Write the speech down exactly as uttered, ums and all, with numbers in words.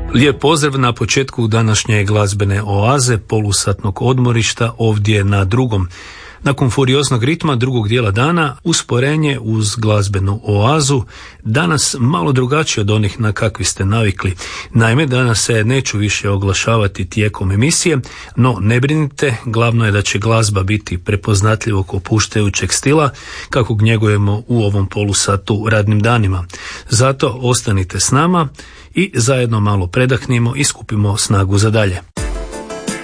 Lijep pozdrav na početku današnje glazbene oaze, polusatnog odmorišta ovdje na drugom. Nakon furioznog ritma drugog dijela dana, usporenje uz glazbenu oazu, danas malo drugačije od onih na kakvi ste navikli. Naime, danas se neću više oglašavati tijekom emisije, no ne brinite, glavno je da će glazba biti prepoznatljivog opuštajućeg stila, kakvog njegujemo u ovom polusatu radnim danima. Zato ostanite s nama i zajedno malo predahnimo i skupimo snagu za dalje.